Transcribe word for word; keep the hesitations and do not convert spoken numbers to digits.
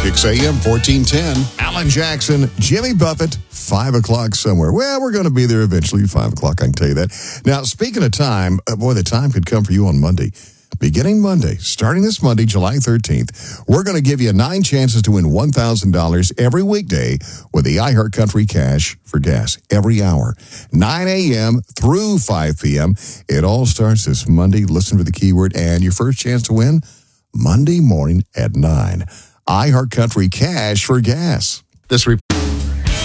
six a.m., fourteen ten. Alan Jackson, Jimmy Buffett, five o'clock somewhere. Well, we're going to be there eventually, five o'clock, I can tell you that. Now, speaking of time, uh, boy, the time could come for you on Monday. Beginning Monday, starting this Monday, July thirteenth, we're going to give you nine chances to win one thousand dollars every weekday with the iHeartCountry Cash for Gas every hour. nine a.m. through five p.m. It all starts this Monday. Listen for the keyword and your first chance to win Monday morning at nine. iHeartCountry Cash for Gas. This report.